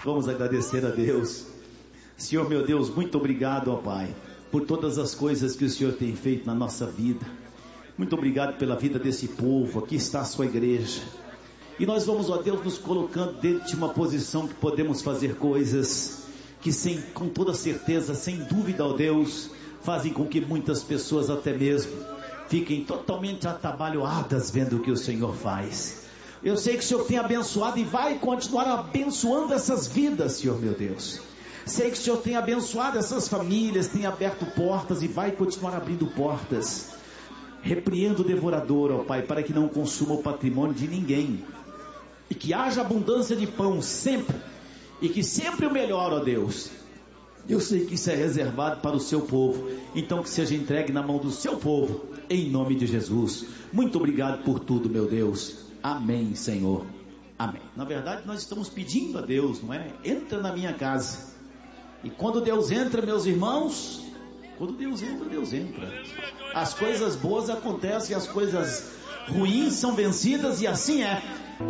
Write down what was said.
Vamos agradecer a Deus. Senhor meu Deus, muito obrigado, ó Pai, por todas as coisas que o Senhor tem feito na nossa vida. Muito obrigado pela vida desse povo. Aqui está a sua igreja. E nós vamos, ó Deus, nos colocando dentro de uma posição que podemos fazer coisas que com toda certeza, sem dúvida, ó Deus, fazem com que muitas pessoas até mesmo fiquem totalmente atabalhoadas vendo o que o Senhor faz. Eu sei que o Senhor tem abençoado e vai continuar abençoando essas vidas, Senhor meu Deus. Sei que o Senhor tem abençoado essas famílias, tem aberto portas e vai continuar abrindo portas. Repreendo o devorador, ó Pai, para que não consuma o patrimônio de ninguém. E que haja abundância de pão sempre. E que sempre o melhor, ó Deus. Eu sei que isso é reservado para o seu povo. Então que seja entregue na mão do seu povo. Em nome de Jesus. Muito obrigado por tudo, meu Deus. Amém, Senhor. Amém. Na verdade, nós estamos pedindo a Deus, não é? Entra na minha casa. E quando Deus entra, meus irmãos, quando Deus entra, Deus entra. As coisas boas acontecem, as coisas ruins são vencidas, e assim é.